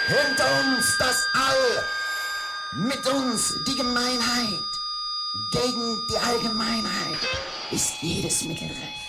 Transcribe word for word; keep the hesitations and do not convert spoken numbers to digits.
Hinter uns das All, mit uns die Gemeinheit. Gegen die Allgemeinheit ist jedes Mittel recht.